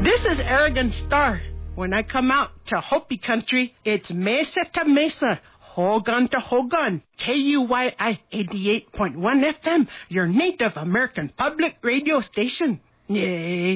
This is Aragon Star. When I come out to Hopi country, it's mesa to mesa, Hogan to Hogan, KUYI 88.1 FM, your Native American public radio station. Yay.